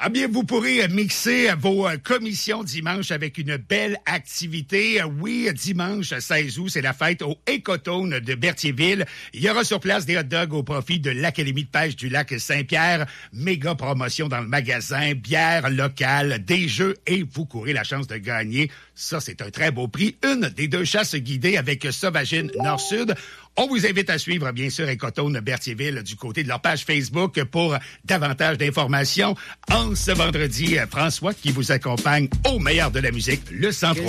Ah bien, vous pourrez mixer vos commissions dimanche avec une belle activité. Oui, dimanche 16 août, c'est la fête au Écotone de Berthierville. Il y aura sur place des hot dogs au profit de l'Académie de pêche du lac Saint-Pierre. Méga promotion dans le magasin, bière locale, des jeux et vous courez la chance de gagner. Ça, c'est un très beau prix. Une des 2 chasses guidées avec Sauvagine Nord-Sud. On vous invite à suivre, bien sûr, Écotone Berthierville du côté de leur page Facebook pour davantage d'informations. En ce vendredi, François qui vous accompagne au meilleur de la musique, le 103.